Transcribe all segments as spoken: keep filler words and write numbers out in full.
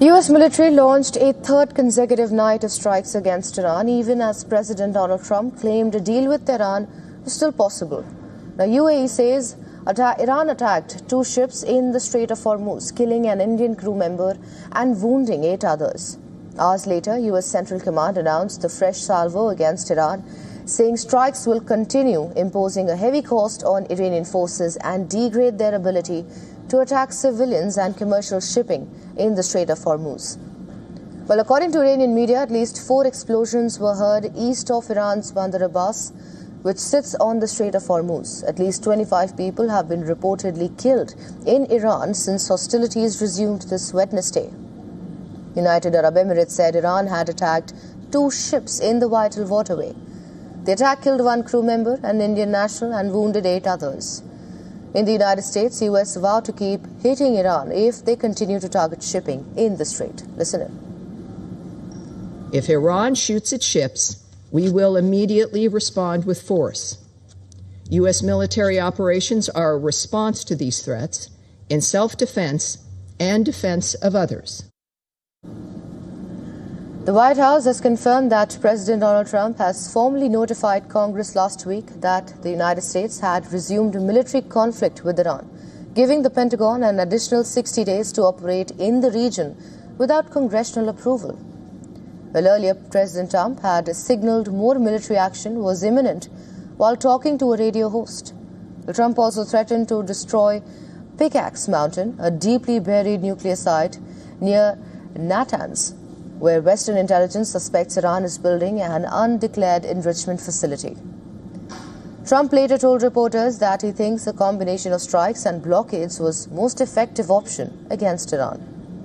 U S military launched a third consecutive night of strikes against Iran, even as President Donald Trump claimed a deal with Tehran was still possible. Now, U A E says Iran attacked two ships in the Strait of Hormuz, killing an Indian crew member and wounding eight others. Hours later, U S Central Command announced the fresh salvo against Iran, saying strikes will continue, imposing a heavy cost on Iranian forces and degrade their ability to attack civilians and commercial shipping in the Strait of Hormuz. Well, according to Iranian media, at least four explosions were heard east of Iran's Bandar Abbas, which sits on the Strait of Hormuz. At least twenty-five people have been reportedly killed in Iran since hostilities resumed this Wednesday. United Arab Emirates said Iran had attacked two ships in the vital waterway. The attack killed one crew member, an Indian national, and wounded eight others. In the United States, U S vowed to keep hitting Iran if they continue to target shipping in the strait. Listen in. If Iran shoots at ships, we will immediately respond with force. U S military operations are a response to these threats in self-defense and defense of others. The White House has confirmed that President Donald Trump has formally notified Congress last week that the United States had resumed military conflict with Iran, giving the Pentagon an additional sixty days to operate in the region without congressional approval. Well, earlier, President Trump had signaled more military action was imminent while talking to a radio host. Trump also threatened to destroy Pickaxe Mountain, a deeply buried nuclear site near Natanz, where Western intelligence suspects Iran is building an undeclared enrichment facility. Trump later told reporters that he thinks a combination of strikes and blockades was most effective option against Iran.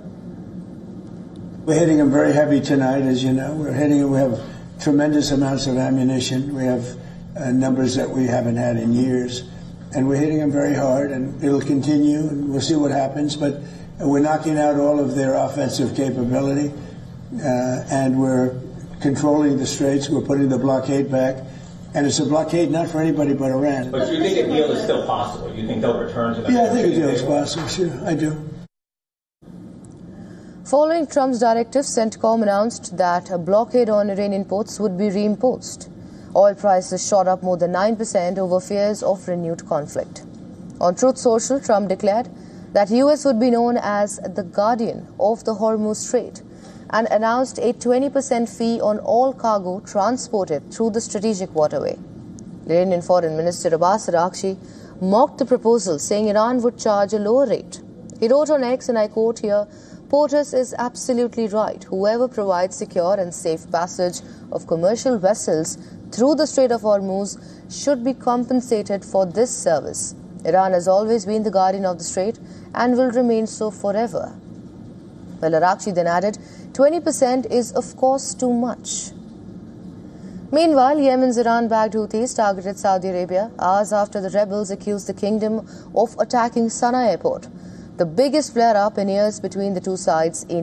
We're hitting them very heavy tonight, as you know. We're hitting them. We have tremendous amounts of ammunition. We have uh, numbers that we haven't had in years. And we're hitting them very hard, and it'll continue, and we'll see what happens. But uh, we're knocking out all of their offensive capability. Uh, and we're controlling the straits. We're putting the blockade back. And it's a blockade not for anybody but Iran. But you think a deal is still possible? You think they'll return to the... Yeah, I think a deal is possible, sure. I do. Following Trump's directive, CENTCOM announced that a blockade on Iranian ports would be reimposed. Oil prices shot up more than nine percent over fears of renewed conflict. On Truth Social, Trump declared that U S would be known as the guardian of the Hormuz Strait, and announced a twenty percent fee on all cargo transported through the strategic waterway. Iranian Foreign Minister Abbas Araghchi mocked the proposal, saying Iran would charge a lower rate. He wrote on X, and I quote here, "POTUS is absolutely right. Whoever provides secure and safe passage of commercial vessels through the Strait of Hormuz should be compensated for this service. Iran has always been the guardian of the strait and will remain so forever." Well, Araghchi then added, twenty percent is of course too much. Meanwhile, Yemen's Iran-backed Houthis targeted Saudi Arabia hours after the rebels accused the kingdom of attacking Sana'a airport, the biggest flare-up in years between the two sides in